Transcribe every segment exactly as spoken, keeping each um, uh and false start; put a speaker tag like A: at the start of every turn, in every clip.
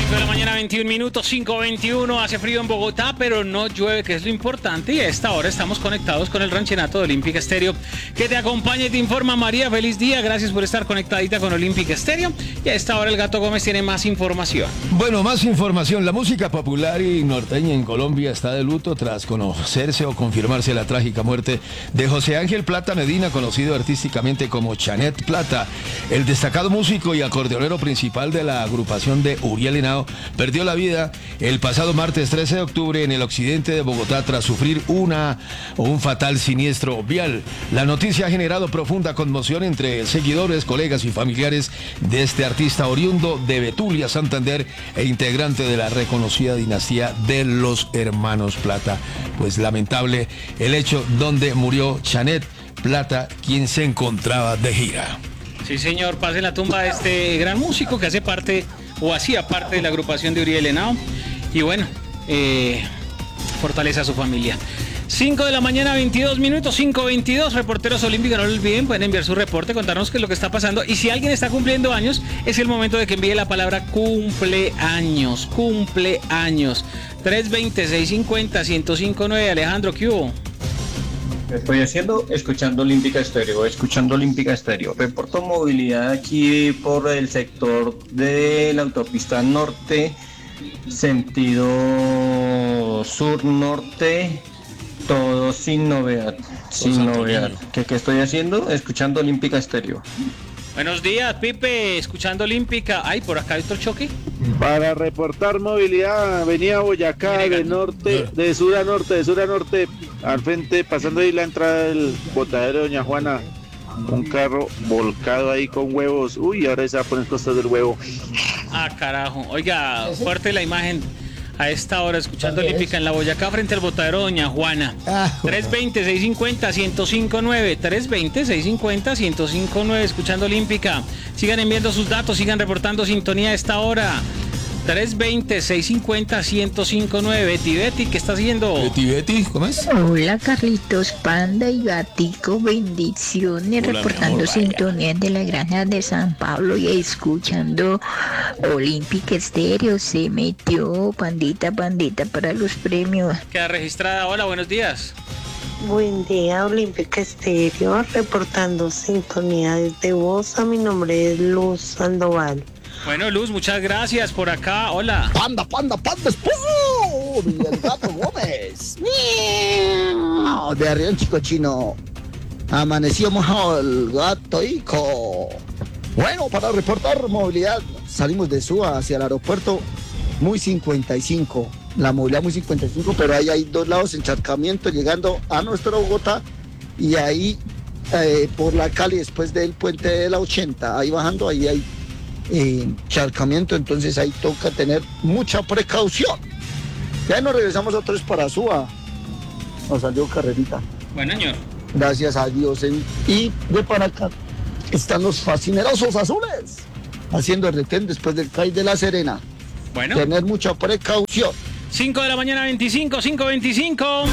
A: cinco de la mañana, veintiún minutos, cinco veintiuno. Hace frío en Bogotá, pero no llueve, que es lo importante. Y a esta hora estamos conectados con el ranchenato de Olímpica Estéreo, que te acompaña y te informa. María, feliz día. Gracias por estar conectadita con Olímpica Estéreo. Y a esta hora el Gato Gómez tiene más información.
B: Bueno, más información. La música popular y norteña en Colombia está de luto tras conocerse o confirmarse la trágica muerte de José Ángel Plata Medina, conocido artísticamente como Chanet Plata. El destacado músico y acordeonero principal de la agrupación de Uriel Henao perdió la vida el pasado martes trece de octubre en el occidente de Bogotá tras sufrir una un fatal siniestro vial. La noticia ha generado profunda conmoción entre seguidores, colegas y familiares de este artista oriundo de Betulia, Santander, e integrante de la reconocida dinastía de los hermanos Plata. Pues lamentable el hecho donde murió Chanet Plata, quien se encontraba de gira.
A: Sí, señor, pase la tumba de este gran músico que hace parte o hacía parte de la agrupación de Uriel Henao. Y bueno, eh, fortaleza a su familia. cinco de la mañana, veintidós minutos, cinco veintidós. Reporteros olímpicos, no lo olviden, pueden enviar su reporte, contarnos qué es lo que está pasando. Y si alguien está cumpliendo años, es el momento de que envíe la palabra cumpleaños. Cumpleaños. tres veinte, seiscientos cincuenta, ciento cinco nueve. Alejandro, ¿qué hubo?
C: Estoy haciendo, escuchando Olímpica Estéreo, escuchando Olímpica Estéreo. Reporto movilidad aquí por el sector de la autopista norte, sentido sur-norte, todo sin novedad, sin novedad. ¿Qué, ¿Qué estoy haciendo? Escuchando Olímpica Estéreo.
A: Buenos días, Pipe, escuchando Olímpica. Ay, por acá hay otro choque.
D: Para reportar movilidad, Avenida Boyacá, de norte, de sur a norte, de sur a norte, al frente, pasando ahí la entrada del botadero de Doña Juana, un carro volcado ahí con huevos. Uy, ahora se va a poner costas del huevo.
A: Ah, carajo. Oiga, fuerte la imagen. A esta hora, escuchando Olímpica en la Boyacá, frente al botadero Doña Juana. tres veinte, seiscientos cincuenta, ciento cinco nueve. tres veinte, seiscientos cincuenta, ciento cinco nueve. Escuchando Olímpica. Sigan enviando sus datos, sigan reportando sintonía a esta hora. tres veinte, seiscientos cincuenta, ciento cinco nueve. Betty, Betty, ¿qué está haciendo?
B: Betty, Betty, ¿cómo es?
E: Hola, Carlitos, Panda y Gatico, bendiciones.
B: Hola,
E: reportando
B: amor,
E: sintonía de la granja de San Pablo y escuchando Olímpica Estéreo. Se metió Pandita, Pandita para los premios.
A: Queda registrada. Hola, buenos días.
F: Buen día, Olímpica Estéreo, reportando sintonía desde Bosa. Mi nombre es Luz Sandoval.
A: Bueno, Luz, muchas gracias por acá. Hola.
G: Panda, panda, panda, esposo del Gato Gómez. Miau. De arriba el chico chino. Amaneció mojado el gato hijo. Bueno, para reportar movilidad, salimos de Suba hacia el aeropuerto muy cincuenta y cinco. La movilidad muy cincuenta y cinco, pero ahí hay dos lados encharcamiento llegando a nuestra Bogotá y ahí eh, por la Cali después del puente de la ochenta, ahí bajando, ahí hay encharcamiento, entonces ahí toca tener mucha precaución. Ya nos regresamos otra vez para Suba. Nos salió carrerita.
A: Bueno, señor.
G: Gracias a Dios. En, y de para acá están los fascinerosos azules haciendo el retén después del C A I de La Serena.
A: Bueno.
G: Tener mucha precaución.
A: cinco de la mañana, veinticinco, cinco veinticinco.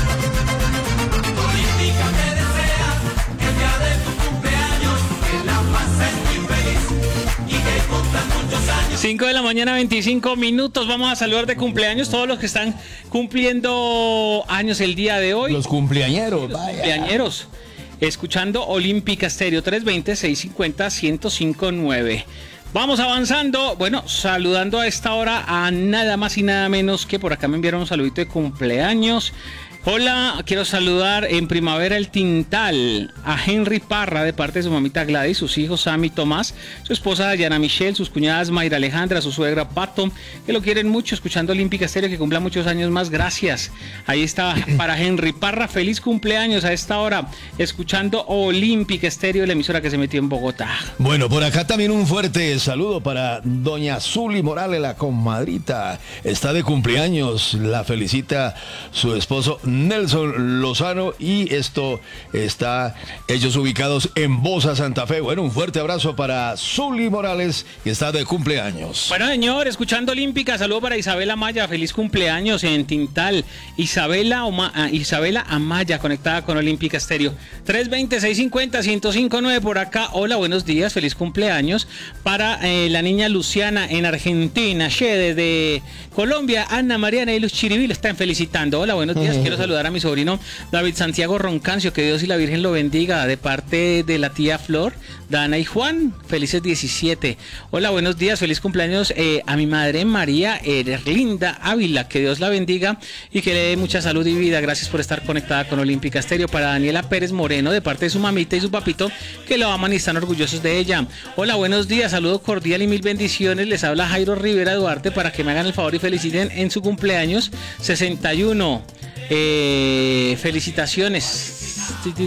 A: cinco de la mañana, veinticinco minutos. Vamos a saludar de cumpleaños todos los que están cumpliendo años el día de hoy.
B: Los cumpleañeros,
A: Los
B: vaya.
A: cumpleañeros. Escuchando Olímpica Estéreo. tres veinte, seiscientos cincuenta, ciento cinco nueve. Vamos avanzando. Bueno, saludando a esta hora a nada más y nada menos que por acá me enviaron un saludito de cumpleaños. Hola, quiero saludar en Primavera el Tintal a Henry Parra de parte de su mamita Gladys, sus hijos Sammy y Tomás, su esposa Diana Michelle, sus cuñadas Mayra Alejandra, su suegra Pato, que lo quieren mucho, escuchando Olímpica Estéreo, que cumpla muchos años más. Gracias. Ahí está para Henry Parra, feliz cumpleaños a esta hora, escuchando Olímpica Estéreo, la emisora que se metió en Bogotá.
B: Bueno, por acá también un fuerte saludo para doña Zuli Morales, la comadrita. Está de cumpleaños, la felicita su esposo Nelson Lozano, y esto está ellos ubicados en Bosa, Santa Fe. Bueno, un fuerte abrazo para Zuli Morales, que está de cumpleaños.
A: Bueno, señor, escuchando Olímpica, saludo para Isabela Amaya, feliz cumpleaños en Tintal. Isabela, Oma, ah, Isabela Amaya, conectada con Olímpica Estéreo. tres veinte, seiscientos cincuenta, ciento cinco nueve por acá. Hola, buenos días, feliz cumpleaños para eh, la niña Luciana en Argentina. Che, desde Colombia, Ana Mariana y Luz Chiribil están felicitando. Hola, buenos días, quiero saludar a mi sobrino David Santiago Roncancio, que Dios y la Virgen lo bendiga, de parte de la tía Flor, Dana y Juan, felices diecisiete. Hola, buenos días, feliz cumpleaños eh, a mi madre María Erlinda Ávila, que Dios la bendiga y que le dé mucha salud y vida. Gracias por estar conectada con Olímpica Estéreo. Para Daniela Pérez Moreno, de parte de su mamita y su papito, que lo aman y están orgullosos de ella. Hola, buenos días, saludo cordial y mil bendiciones. Les habla Jairo Rivera Duarte, para que me hagan el favor y feliciten en su cumpleaños sesenta y uno. Eh, felicitaciones.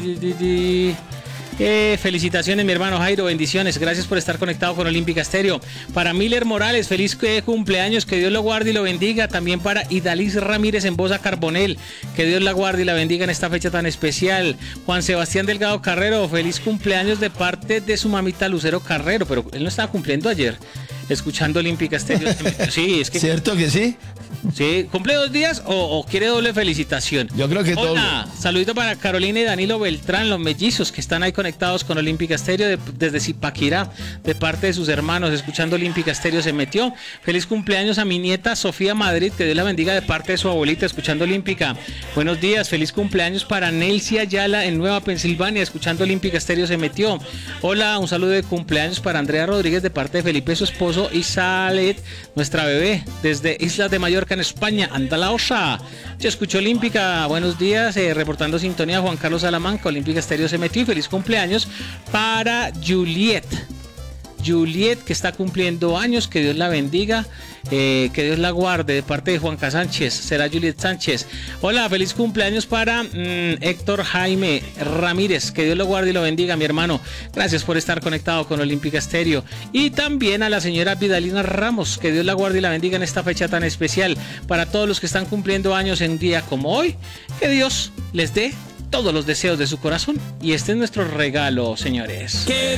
A: Eh, felicitaciones, mi hermano Jairo, bendiciones, gracias por estar conectado con Olímpica Estéreo. Para Miller Morales, feliz eh, cumpleaños, que Dios lo guarde y lo bendiga. También para Idalis Ramírez en Bosa Carbonel, que Dios la guarde y la bendiga en esta fecha tan especial. Juan Sebastián Delgado Carrero, feliz cumpleaños de parte de su mamita Lucero Carrero, pero él no estaba cumpliendo ayer, escuchando Olímpica Estéreo. Sí, es que...
B: ¿Cierto que sí?
A: Sí, ¿cumple dos días o, o quiere doble felicitación?
B: Yo creo que todo.
A: Hola, saludito para Carolina y Danilo Beltrán, los mellizos que están ahí conectados con Olímpica Estéreo de, desde Zipaquirá, de parte de sus hermanos, escuchando Olímpica Estéreo se metió. Feliz cumpleaños a mi nieta Sofía Madrid, que Dios la bendiga, de parte de su abuelita, escuchando Olímpica. Buenos días, feliz cumpleaños para Nelcy Ayala en Nueva Pensilvania, escuchando Olímpica Estéreo se metió. Hola, un saludo de cumpleaños para Andrea Rodríguez, de parte de Felipe, su esposo, y Salet, nuestra bebé, desde Islas de Mallorca en España. Anda la osa. Yo escucho Olímpica. Buenos días, eh, reportando sintonía Juan Carlos Salamanca. Olímpica Estéreo se metió. Y feliz cumpleaños para Juliet. Juliet, que está cumpliendo años, que Dios la bendiga, eh, que Dios la guarde, de parte de Juanca Sánchez, será Juliet Sánchez. Hola, feliz cumpleaños para mmm, Héctor Jaime Ramírez, que Dios lo guarde y lo bendiga, mi hermano. Gracias por estar conectado con Olímpica Estéreo. Y también a la señora Vidalina Ramos, que Dios la guarde y la bendiga en esta fecha tan especial. Para todos los que están cumpliendo años en día como hoy, que Dios les dé todos los deseos de su corazón. Y este es nuestro regalo, señores.
H: Que